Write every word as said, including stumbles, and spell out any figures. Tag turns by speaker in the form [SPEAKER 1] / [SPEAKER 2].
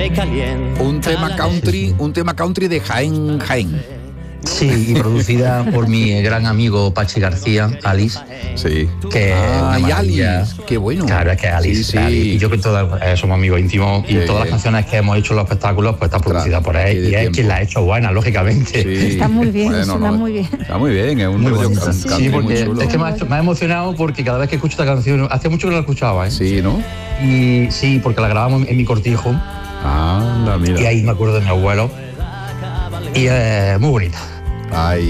[SPEAKER 1] y caliente.
[SPEAKER 2] Un tema country, un tema country de Jaén, Jaén.
[SPEAKER 3] Sí, y producida por mi gran amigo Pachi García, Alice.
[SPEAKER 2] Sí.
[SPEAKER 3] Que
[SPEAKER 2] ah, y Alice, qué bueno.
[SPEAKER 3] Claro, es que Alice,
[SPEAKER 2] sí, sí.
[SPEAKER 3] Alice. Y yo que todas eh, somos amigos íntimos y
[SPEAKER 2] sí.
[SPEAKER 3] todas las canciones que hemos hecho en los espectáculos pues están producidas por él y es quien la ha hecho buena, lógicamente.
[SPEAKER 4] Sí. Está muy bien, bueno, suena no, muy bien.
[SPEAKER 2] Está muy bien, es un
[SPEAKER 3] muy
[SPEAKER 2] rollo
[SPEAKER 3] bonito.
[SPEAKER 2] can,
[SPEAKER 3] Sí,
[SPEAKER 2] sí,
[SPEAKER 3] porque
[SPEAKER 2] muy chulo.
[SPEAKER 3] es que me ha, hecho, me ha emocionado porque cada vez que escucho esta canción, hace mucho que no la escuchaba, ¿eh?
[SPEAKER 2] Sí, ¿no?
[SPEAKER 3] Y sí, porque la grabamos en mi cortijo.
[SPEAKER 2] Ah, mira.
[SPEAKER 3] Y ahí me acuerdo de mi abuelo. Y es eh, muy bonita.
[SPEAKER 2] Ay.